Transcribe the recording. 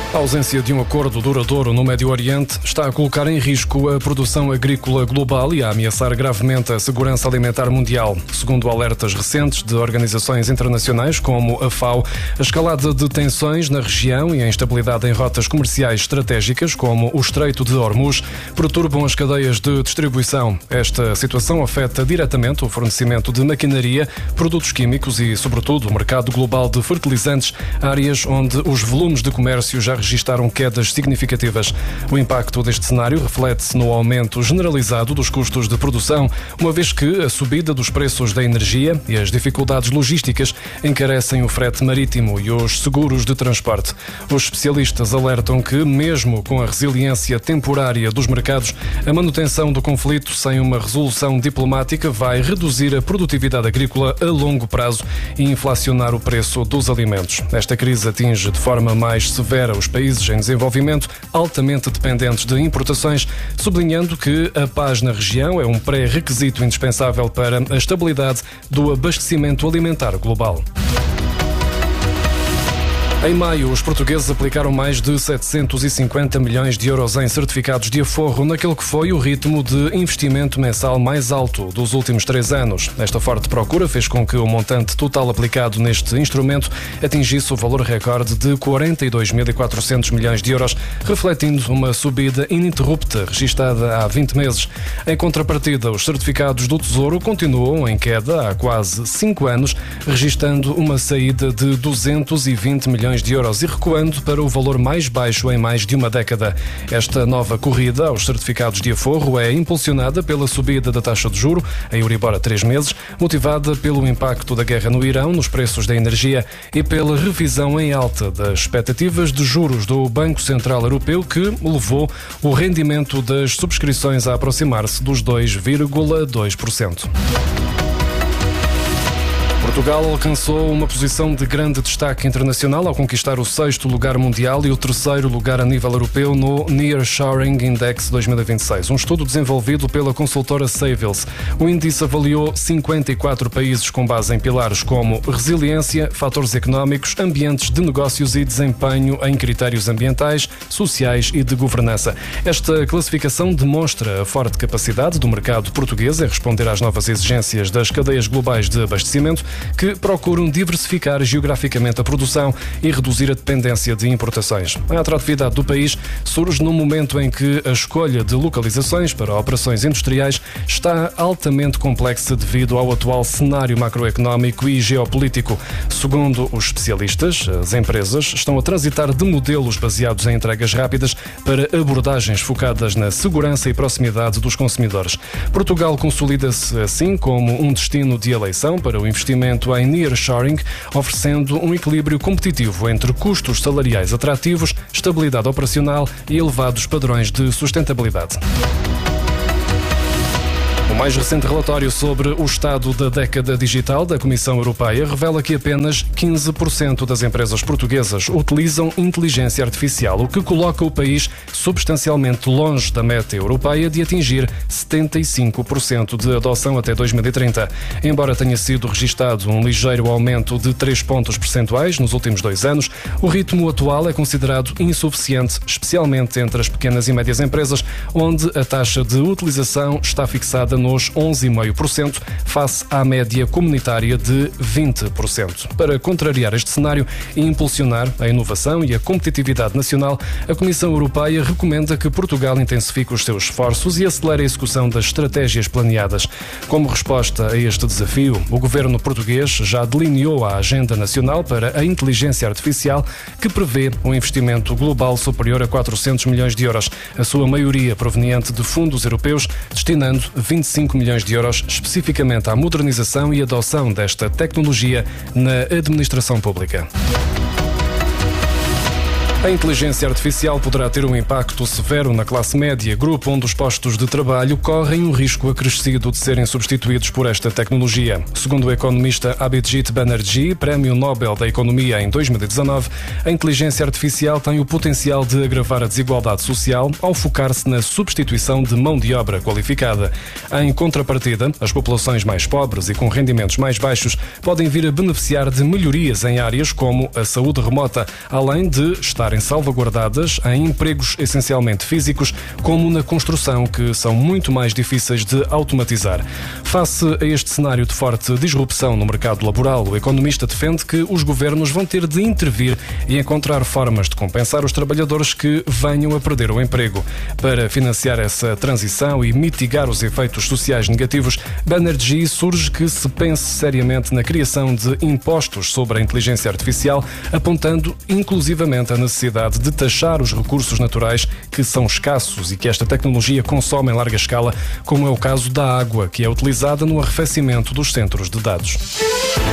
A ausência de um acordo duradouro no Médio Oriente está a colocar em risco a produção agrícola global e a ameaçar gravemente a segurança alimentar mundial. Segundo alertas recentes de organizações internacionais como a FAO, a escalada de tensões na região e a instabilidade em rotas comerciais estratégicas, como o Estreito de Hormuz, perturbam as cadeias de distribuição. Esta situação afeta diretamente o fornecimento de maquinaria, produtos químicos e, sobretudo, o mercado global de fertilizantes, áreas onde os volumes de comércio já registaram quedas significativas. O impacto deste cenário reflete-se no aumento generalizado dos custos de produção, uma vez que a subida dos preços da energia e as dificuldades logísticas encarecem o frete marítimo e os seguros de transporte. Os especialistas alertam que, mesmo com a resiliência temporária dos mercados, a manutenção do conflito sem uma resolução diplomática vai reduzir a produtividade agrícola a longo prazo e inflacionar o preço dos alimentos. Esta crise atinge de forma mais severa os países em desenvolvimento, altamente dependentes de importações, sublinhando que a paz na região é um pré-requisito indispensável para a estabilidade do abastecimento alimentar global. Em maio, os portugueses aplicaram mais de 750 milhões de euros em certificados de aforro, naquele que foi o ritmo de investimento mensal mais alto dos últimos 3 anos. Esta forte procura fez com que o montante total aplicado neste instrumento atingisse o valor recorde de 42.400 milhões de euros, refletindo uma subida ininterrupta registada há 20 meses. Em contrapartida, os certificados do Tesouro continuam em queda há quase 5 anos, registando uma saída de 220 milhões de euros e recuando para o valor mais baixo em mais de uma década. Esta nova corrida aos certificados de aforro é impulsionada pela subida da taxa de juro, a Euribor a 3 meses, motivada pelo impacto da guerra no Irão nos preços da energia e pela revisão em alta das expectativas de juros do Banco Central Europeu, que levou o rendimento das subscrições a aproximar-se dos 2,2%. Portugal alcançou uma posição de grande destaque internacional ao conquistar o 6º lugar mundial e o 3º lugar a nível europeu no Nearshoring Index 2026, um estudo desenvolvido pela consultora Savills. O índice avaliou 54 países com base em pilares como resiliência, fatores económicos, ambientes de negócios e desempenho em critérios ambientais, sociais e de governança. Esta classificação demonstra a forte capacidade do mercado português em responder às novas exigências das cadeias globais de abastecimento, que procuram diversificar geograficamente a produção e reduzir a dependência de importações. A atratividade do país surge num momento em que a escolha de localizações para operações industriais está altamente complexa devido ao atual cenário macroeconómico e geopolítico. Segundo os especialistas, as empresas estão a transitar de modelos baseados em entregas rápidas para abordagens focadas na segurança e proximidade dos consumidores. Portugal consolida-se assim como um destino de eleição para o investimento em nearshoring, oferecendo um equilíbrio competitivo entre custos salariais atrativos, estabilidade operacional e elevados padrões de sustentabilidade. O mais recente relatório sobre o estado da década digital da Comissão Europeia revela que apenas 15% das empresas portuguesas utilizam inteligência artificial, o que coloca o país substancialmente longe da meta europeia de atingir 75% de adoção até 2030. Embora tenha sido registado um ligeiro aumento de 3 pontos percentuais nos últimos 2 anos, o ritmo atual é considerado insuficiente, especialmente entre as pequenas e médias empresas, onde a taxa de utilização está fixada nos 11,5%, face à média comunitária de 20%. Para contrariar este cenário e impulsionar a inovação e a competitividade nacional, a Comissão Europeia recomenda que Portugal intensifique os seus esforços e acelere a execução das estratégias planeadas. Como resposta a este desafio, o governo português já delineou a Agenda Nacional para a Inteligência Artificial, que prevê um investimento global superior a 400 milhões de euros, a sua maioria proveniente de fundos europeus, destinando 25 milhões de euros especificamente à modernização e adoção desta tecnologia na administração pública. A inteligência artificial poderá ter um impacto severo na classe média, grupo onde os postos de trabalho correm um risco acrescido de serem substituídos por esta tecnologia. Segundo o economista Abhijit Banerjee, Prémio Nobel da Economia em 2019, a inteligência artificial tem o potencial de agravar a desigualdade social ao focar-se na substituição de mão de obra qualificada. Em contrapartida, as populações mais pobres e com rendimentos mais baixos podem vir a beneficiar de melhorias em áreas como a saúde remota, além de estar estarem salvaguardadas em empregos essencialmente físicos, como na construção, que são muito mais difíceis de automatizar. Face a este cenário de forte disrupção no mercado laboral, o economista defende que os governos vão ter de intervir e encontrar formas de compensar os trabalhadores que venham a perder o emprego. Para financiar essa transição e mitigar os efeitos sociais negativos, Banerjee surge que se pense seriamente na criação de impostos sobre a inteligência artificial, apontando inclusivamente a necessidade de taxar os recursos naturais que são escassos e que esta tecnologia consome em larga escala, como é o caso da água, que é utilizada no arrefecimento dos centros de dados.